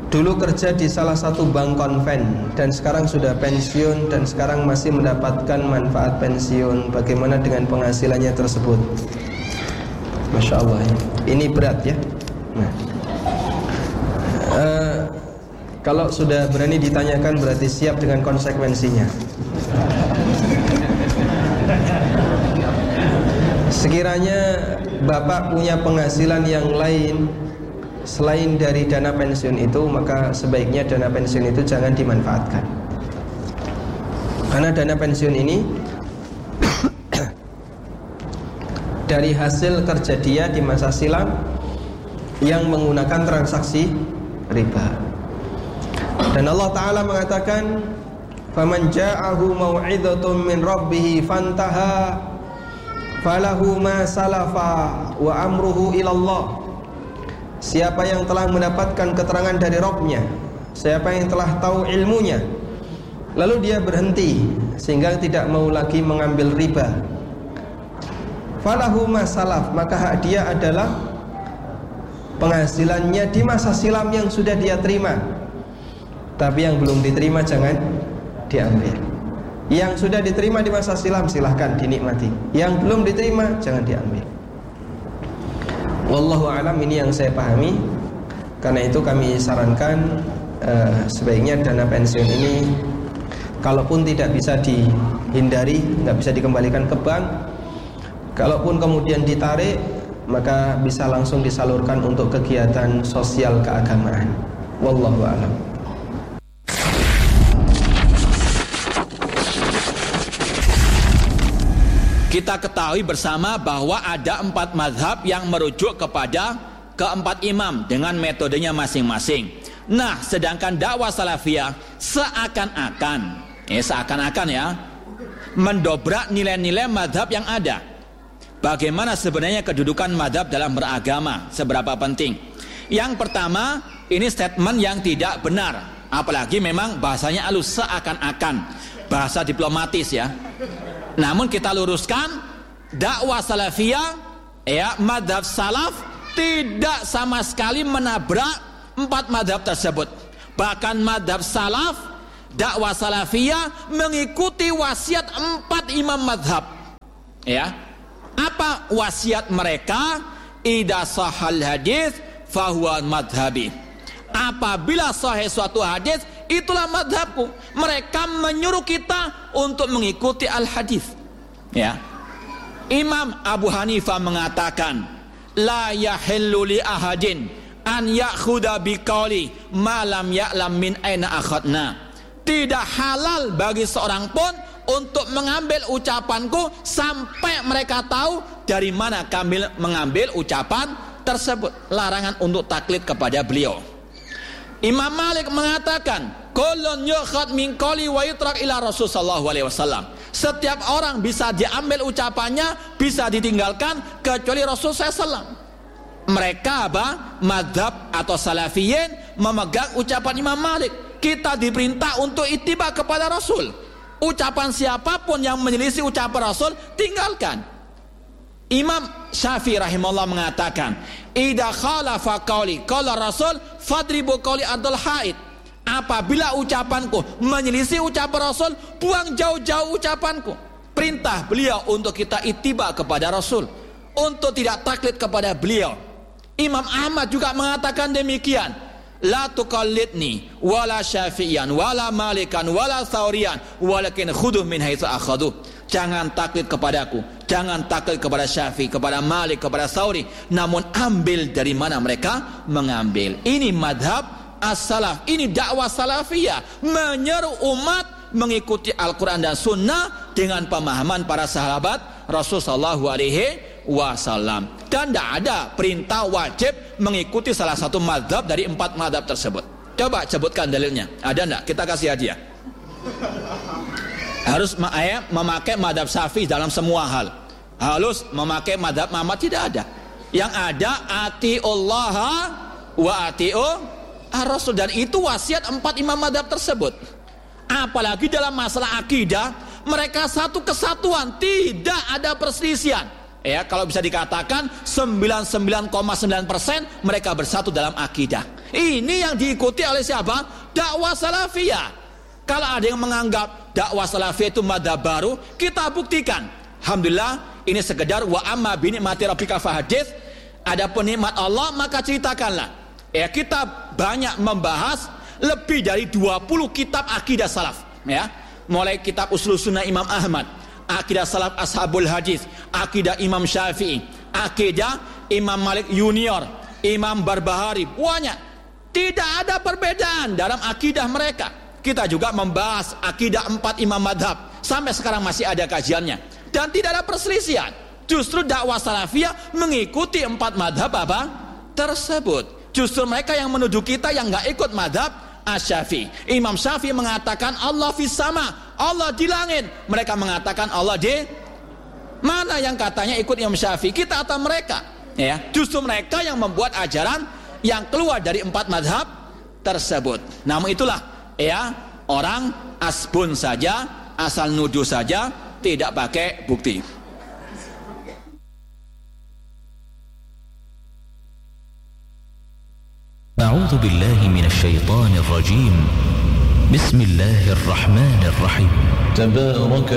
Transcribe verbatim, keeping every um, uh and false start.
dulu kerja di salah satu bank konven dan sekarang sudah pensiun dan sekarang masih mendapatkan manfaat pensiun. Bagaimana dengan penghasilannya tersebut? Masya Allah ya. Ini berat ya. Nah, uh, kalau sudah berani ditanyakan berarti siap dengan konsekuensinya. Sekiranya Bapak punya penghasilan yang lain selain dari dana pensiun itu, maka sebaiknya dana pensiun itu jangan dimanfaatkan. Karena dana pensiun ini dari hasil kerja dia di masa silam yang menggunakan transaksi riba. Dan Allah Ta'ala mengatakan, "Faman ja'ahu mau'izatun min rabbih fantaha falahu ma salafa wa amruhu ilallah." Siapa yang telah mendapatkan keterangan dari Rabb-nya, siapa yang telah tahu ilmunya, lalu dia berhenti sehingga tidak mau lagi mengambil riba, falahu ma salaf, maka hak dia adalah penghasilannya di masa silam yang sudah dia terima. Tapi yang belum diterima jangan diambil. Yang sudah diterima di masa silam silahkan dinikmati. Yang belum diterima jangan diambil. Wallahu a'lam, ini yang saya pahami. Karena itu kami sarankan uh, sebaiknya dana pensiun ini, kalaupun tidak bisa dihindari, nggak bisa dikembalikan ke bank, kalaupun kemudian ditarik, maka bisa langsung disalurkan untuk kegiatan sosial keagamaan. Wallahu a'lam. Kita ketahui bersama bahwa ada empat mazhab yang merujuk kepada keempat imam dengan metodenya masing-masing. Nah, sedangkan dakwah salafiyah seakan-akan, eh seakan-akan ya, mendobrak nilai-nilai mazhab yang ada. Bagaimana sebenarnya kedudukan mazhab dalam beragama, seberapa penting? Yang pertama, ini statement yang tidak benar, apalagi memang bahasanya halus, seakan-akan, bahasa diplomatis ya. Namun kita luruskan, dakwah salafiyah ya, mazhab salaf tidak sama sekali menabrak empat mazhab tersebut. Bahkan mazhab salaf, dakwah salafiyah mengikuti wasiat empat imam mazhab. Ya, apa wasiat mereka? Idza sahal hadis fahuwa madhabi. Apabila sahih suatu hadis, itulah madhabku. Mereka menyuruh kita untuk mengikuti al-hadis. Ya, Imam Abu Hanifah mengatakan, la yahillu li ahadin an ya'khudha biqauli ma lam ya'lam min aina akhadna. Tidak halal bagi seorang pun untuk mengambil ucapanku sampai mereka tahu dari mana kami mengambil ucapan tersebut. Larangan untuk taklid kepada beliau. Imam Malik mengatakan, kullun yukhad min qali wa yutrak ila Rasul sallallahu alaihi wasallam. Setiap orang bisa diambil ucapannya, bisa ditinggalkan kecuali Rasul sallallahu alaihi wasallam. Mereka apa? Madhab atau salafiyin memegang ucapan Imam Malik. Kita diperintah untuk ittiba kepada Rasul. Ucapan siapapun yang menyelisih ucapan Rasul, tinggalkan. Imam Syafi'i rahimahullah mengatakan, idza khalafa qauli qala Rasul fadribu qauli adul haid. Apabila ucapanku menyelisih ucapan Rasul, buang jauh-jauh ucapanku. Perintah beliau untuk kita ittiba kepada Rasul, untuk tidak taklid kepada beliau. Imam Ahmad juga mengatakan demikian, la tuqallidni wala syafi'iyan wala malikan wala tsauriyan walakin khudhu min haitsu akhadhu. Jangan taklid kepadaku, jangan taklid kepada Syafi'i, kepada Malik, kepada Tsauri, namun ambil dari mana mereka mengambil. Ini madhab as-salaf, ini dakwah salafiyah, menyeru umat mengikuti Al-Quran dan Sunnah dengan pemahaman para sahabat Rasul sallallahu alaihi wasallam. Dan tidak ada perintah wajib mengikuti salah satu madhab dari empat madhab tersebut. Coba sebutkan dalilnya, ada tidak? Kita kasih hadiah. Harus memakai madhab Syafi'i dalam semua hal. Harus memakai madhab Muhammad, tidak ada. Yang ada ati'ullah wa ati'u ar-rasul, dan itu wasiat empat imam madhab tersebut. Apalagi dalam masalah akidah, mereka satu kesatuan, tidak ada perselisihan. Ya, kalau bisa dikatakan sembilan puluh sembilan koma sembilan persen mereka bersatu dalam akidah. Ini yang diikuti oleh siapa? Dakwah salafiyah. Kalau ada yang menganggap dakwah salafiyah itu madzhab baru, kita buktikan. Alhamdulillah, ini sekedar wa amma bi ni'mati rabbika fahadits. Adapun nikmat Allah maka ceritakanlah. Ya, kita banyak membahas lebih dari dua puluh kitab akidah salaf, ya. Mulai kitab Ushul Sunnah Imam Ahmad, akidah salaf Ashabul Hadis, akidah Imam Syafi'i, akidah Imam Malik Junior, Imam Barbahari, banyak. Tidak ada perbedaan dalam akidah mereka. Kita juga membahas akidah empat imam madhab, sampai sekarang masih ada kajiannya, dan tidak ada perselisihan. Justru dakwah salafiyah mengikuti empat madhab apa tersebut. Justru mereka yang menuduh kita yang nggak ikut madhab Asy-Syafi'i. Imam Syafi'i mengatakan Allah fis sama, Allah di langit. Mereka mengatakan Allah di mana? Yang katanya ikut Imam Syafi'i, kita atau mereka? Ya, justru mereka yang membuat ajaran yang keluar dari empat madhab tersebut. Namun itulah, ya, orang asbun saja, asal nuduh saja, tidak pakai bukti. أعوذ بالله من الشيطان الرجيم بسم الله الرحمن الرحيم تبارك